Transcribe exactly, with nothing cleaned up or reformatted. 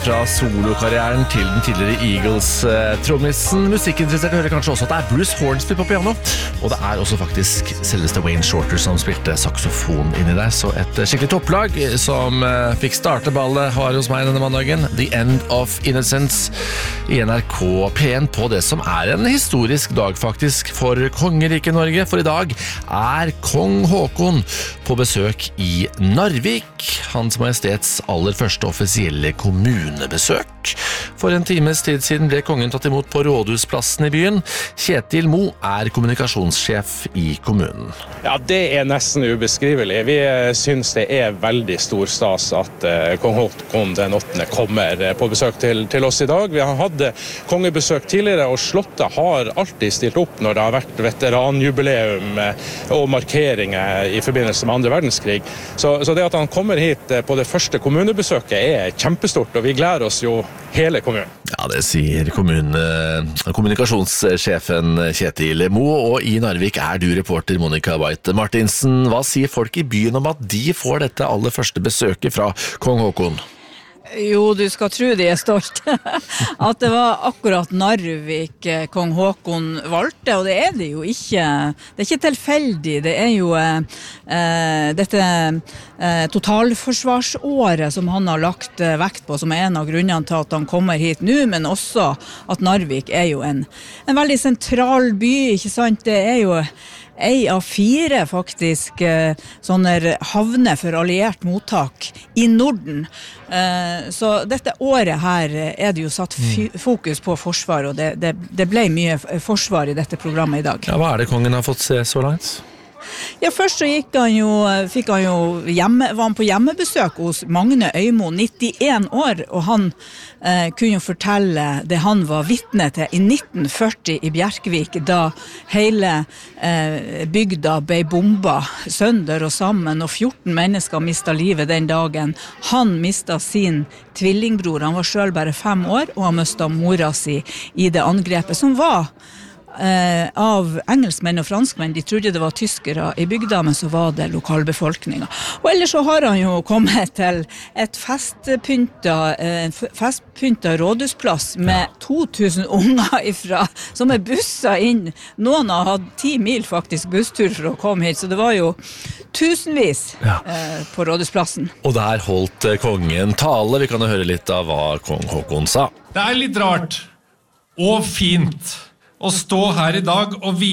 Fra solokarrieren til den tidligere Eagles-trommisen. Musikkinteressert hører kanskje også at det er Bruce Hornsby på piano. Og det er også faktisk selveste Wayne Shorter som spilte saksofon inni der. Så et skikkelig topplag som fikk starte ballet har hos meg denne mandagen. The End of Innocence i N R K P en på det som er en historisk dag faktisk for Kongeriket Norge. For i dag er Kong Haakon på besøk i Narvik. Hans Majestets aller første offisielle kommunebesøk. For en times tid siden ble kongen tatt imot på Rådhusplassen i byen. Kjetil Mo er kommunikasjonssjef i kommunen. Ja, det er nesten ubeskrivelig. Vi synes det er veldig stor stas at uh, kong Haakon den åttende kommer på besøk til, til oss i dag. Vi har hatt kongebesøk tidligere, og Slottet har alltid stilt opp når det har vært veteranjubileum og markeringer i forbindelse med andre verdenskrig. Så, så det at han kommer hit på det første kommunebesøket er kjempestort, og vi gleder oss jo hele kommunen. Ja, det sier kommune, kommunikasjonssjefen Kjetil Mo, og i Narvik er du reporter Monica White Martinsen. Hva sier folk i byen om at de får dette aller første besøket fra kong Haakon? Jo, du skal tro de er stolt at det var akkurat Narvik kong Haakon valgte, og det er det jo ikke. Det er ikke tilfeldig, det er jo eh, dette eh, totalforsvarsåret som han har lagt eh, vekt på, som er en av grunnene til at han kommer hit nå, men også at Narvik er jo en, en veldig sentral by, ikke sant? Det er jo ei av fire faktisk eh, sånne havner for alliert mottak i Norden. Eh, så dette året her er det jo satt f- fokus på forsvar, og det, det, det ble mye forsvar i dette programmet i dag. Ja, hva er det kongen har fått se så langt? Ja, først så gikk han jo, fikk han jo hjemme, var han på hjemmebesøk hos Magne Øymo, nittien år, og han eh, kunne jo fortelle det han var vitne til i nitten førti i Bjerkvik, da hele eh, bygda ble bomba sønder og sammen, og fjorten mennesker mistet livet den dagen. Han mistet sin tvillingbror, han var selv bare fem år, og han mistet mora si i det angrepet, som var Eh, av engelskmenn og franskmenn. De trodde det var tyskere i bygda, men så var det lokalbefolkninga. Og ellers så har han jo kommet til et festpynta, eh, festpynta rådhusplass med ja. to tusen unger ifra, som er busset inn. Noen har hatt ti mil faktisk busstur for å komme hit, så det var jo tusenvis ja. eh, på rådhusplassen. Og der holdt kongen tale. Vi kan jo høre litt av hva kong Haakon sa. Det er litt rart og fint å stå her i dag og vise